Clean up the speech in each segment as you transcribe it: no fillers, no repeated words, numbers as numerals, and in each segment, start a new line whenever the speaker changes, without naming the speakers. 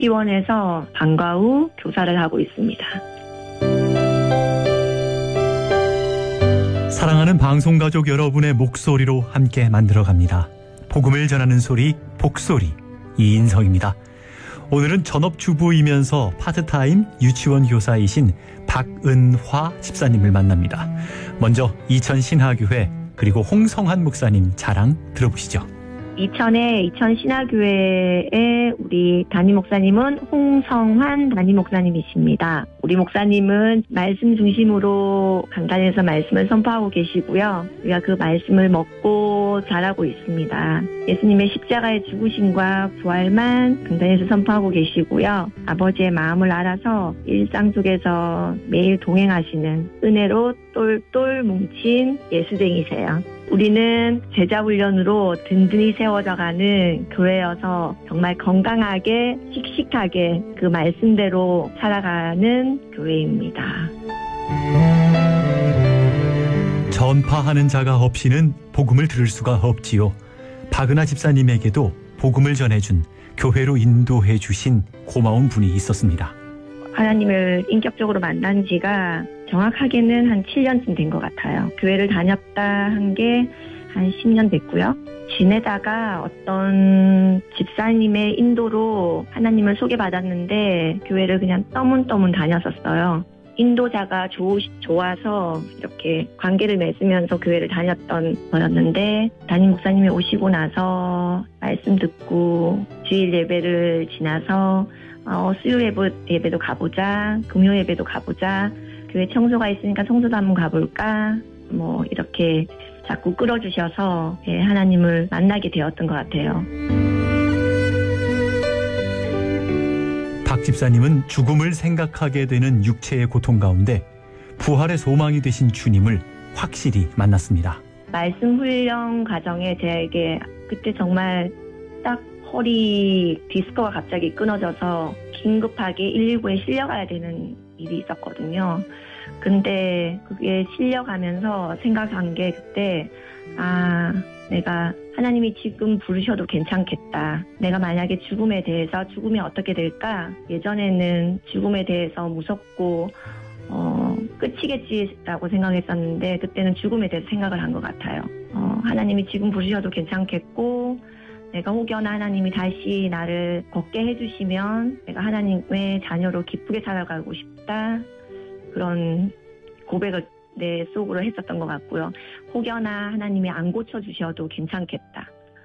T1에서 방과 후 교사를 하고 있습니다.
사랑하는 방송가족 여러분의 목소리로 함께 만들어갑니다. 복음을 전하는 소리, 복소리, 이인성입니다. 오늘은 전업주부이면서 파트타임 유치원 교사이신 박은화 집사님을 만납니다. 먼저 이천신하교회 그리고 홍성한 목사님 자랑 들어보시죠.
이천의 이천신하교회의 우리 담임 목사님은 홍성환 담임 목사님이십니다. 우리 목사님은 말씀 중심으로 강단에서 말씀을 선포하고 계시고요. 우리가 그 말씀을 먹고 자라고 있습니다. 예수님의 십자가의 죽으심과 부활만 강단에서 선포하고 계시고요. 아버지의 마음을 알아서 일상 속에서 매일 동행하시는 은혜로 똘똘 뭉친 예수쟁이세요. 우리는 제자훈련으로 든든히 세워져가는 교회여서 정말 건강하게 씩씩하게 그 말씀대로 살아가는 교회입니다.
전파하는 자가 없이는 복음을 들을 수가 없지요. 박은하 집사님에게도 복음을 전해준, 교회로 인도해 주신 고마운 분이 있었습니다.
하나님을 인격적으로 만난 지가 정확하게는 한 7년쯤 된 것 같아요. 교회를 다녔다 한 게 한 10년 됐고요. 지내다가 어떤 집사님의 인도로 하나님을 소개받았는데 교회를 그냥 떠문떠문 다녔었어요. 인도자가 좋아서 이렇게 관계를 맺으면서 교회를 다녔던 거였는데 담임 목사님이 오시고 나서 말씀 듣고 주일 예배를 지나서 수요 예배도 가보자, 금요 예배도 가보자, 교회 청소가 있으니까 청소도 한번 가볼까, 이렇게 자꾸 끌어주셔서 하나님을 만나게 되었던 것 같아요.
박 집사님은 죽음을 생각하게 되는 육체의 고통 가운데 부활의 소망이 되신 주님을 확실히 만났습니다.
말씀 훈련 과정에 제게 그때 정말 딱 허리 디스크가 갑자기 끊어져서 긴급하게 119에 실려가야 되는 일이 있었거든요. 근데 그게 실려가면서 생각한 게 그때 내가 하나님이 지금 부르셔도 괜찮겠다. 내가 만약에 죽음에 대해서 죽음이 어떻게 될까? 예전에는 죽음에 대해서 무섭고 끝이겠지라고 생각했었는데 그때는 죽음에 대해서 생각을 한 것 같아요. 하나님이 지금 부르셔도 괜찮겠고 내가 혹여나 하나님이 다시 나를 걷게 해주시면 내가 하나님의 자녀로 기쁘게 살아가고 싶다. 그런 고백을 내 속으로 했었던 것 같고요. 혹여나 하나님이 안 고쳐주셔도 괜찮겠다.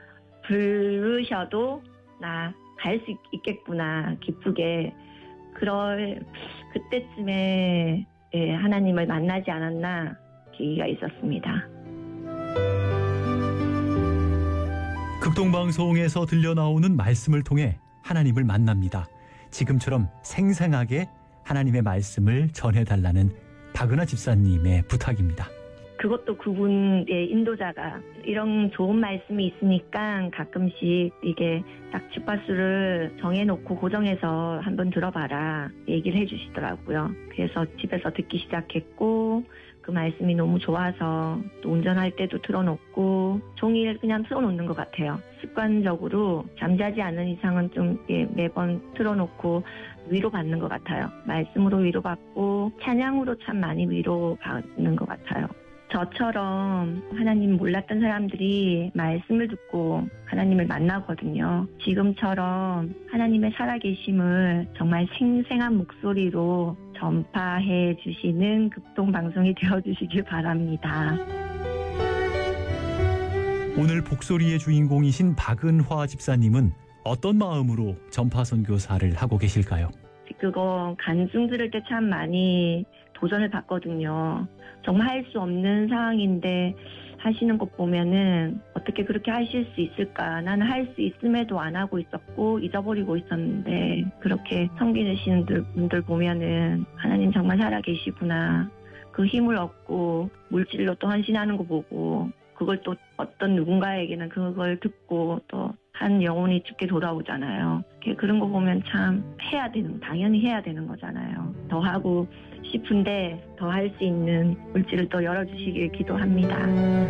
부르셔도 나 갈 수 있겠구나. 기쁘게. 그럴 그때쯤에 하나님을 만나지 않았나 계기가 있었습니다.
극동방송에서 들려나오는 말씀을 통해 하나님을 만납니다. 지금처럼 생생하게 하나님의 말씀을 전해달라는 박은하 집사님의 부탁입니다.
그것도 그분의 인도자가 이런 좋은 말씀이 있으니까 가끔씩 이게 딱 주파수를 정해놓고 고정해서 한번 들어봐라 얘기를 해주시더라고요. 그래서 집에서 듣기 시작했고 그 말씀이 너무 좋아서 또 운전할 때도 틀어놓고 종일 그냥 틀어놓는 것 같아요. 습관적으로 잠자지 않는 이상은 좀 매번 틀어놓고 위로받는 것 같아요. 말씀으로 위로받고 찬양으로 참 많이 위로받는 것 같아요. 저처럼 하나님 몰랐던 사람들이 말씀을 듣고 하나님을 만나거든요. 지금처럼 하나님의 살아계심을 정말 생생한 목소리로 전파해 주시는 극동방송이 되어주시길 바랍니다.
오늘 복소리의 주인공이신 박은화 집사님은 어떤 마음으로 전파 선교사를 하고 계실까요?
그거 간증 들을 때 참 많이 도전을 받거든요. 정말 할 수 없는 상황인데 하시는 것 보면은 어떻게 그렇게 하실 수 있을까? 나는 할 수 있음에도 안 하고 있었고 잊어버리고 있었는데 그렇게 섬기시는 분들 보면은 하나님 정말 살아계시구나. 그 힘을 얻고 물질로 또 헌신하는 거 보고 그걸 또 어떤 누군가에게는 그걸 듣고 또 한 영혼이 죽게 돌아오잖아요. 그런 거 보면 참 당연히 해야 되는 거잖아요. 더 하고 싶은데 더 할 수 있는 물질을 또 열어주시길 기도합니다.